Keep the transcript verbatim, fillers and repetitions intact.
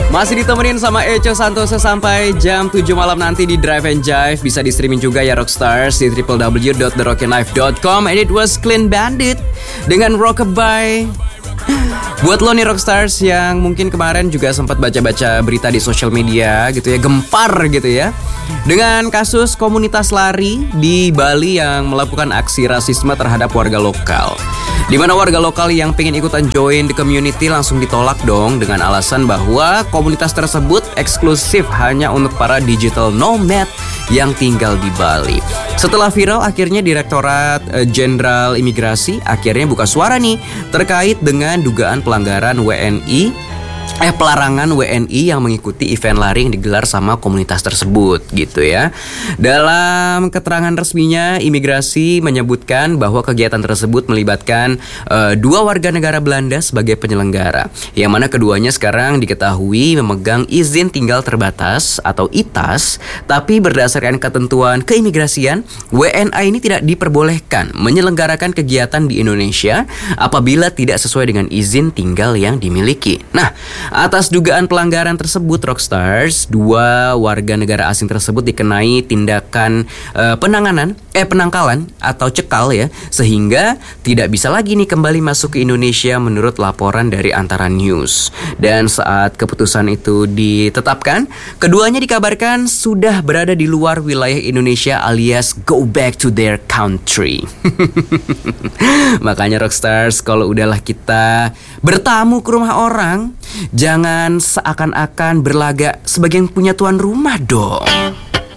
Masih ditemenin sama Echo Santoso sampai jam tujuh malam nanti di Drive and Jive. Bisa di streaming juga ya Rockstars di w w w dot the rockin life dot com. And it was Clean Bandit dengan Rockabye. Buat lo nih Rockstars yang mungkin kemarin juga sempat baca-baca berita di sosial media gitu ya, gempar gitu ya, dengan kasus komunitas lari di Bali yang melakukan aksi rasisme terhadap warga lokal. Di mana warga lokal yang pengen ikutan join the community langsung ditolak dong dengan alasan bahwa komunitas tersebut eksklusif hanya untuk para digital nomad yang tinggal di Bali. Setelah viral, akhirnya Direktorat Jenderal Imigrasi akhirnya buka suara nih terkait dengan dugaan pelanggaran W N I Eh pelarangan W N I yang mengikuti event lari yang digelar sama komunitas tersebut gitu ya. Dalam keterangan resminya, imigrasi menyebutkan bahwa kegiatan tersebut melibatkan uh, dua warga negara Belanda sebagai penyelenggara, yang mana keduanya sekarang diketahui memegang izin tinggal terbatas atau I T A S. Tapi berdasarkan ketentuan keimigrasian, W N I ini tidak diperbolehkan menyelenggarakan kegiatan di Indonesia apabila tidak sesuai dengan izin tinggal yang dimiliki. Nah, atas dugaan pelanggaran tersebut Rockstars, dua warga negara asing tersebut dikenai tindakan uh, penanganan eh penangkalan atau cekal ya, sehingga tidak bisa lagi nih kembali masuk ke Indonesia menurut laporan dari Antara News. Dan saat keputusan itu ditetapkan, keduanya dikabarkan sudah berada di luar wilayah Indonesia alias go back to their country. Makanya Rockstars, kalau udahlah kita bertamu ke rumah orang, jangan seakan-akan berlagak sebagai yang punya tuan rumah dong.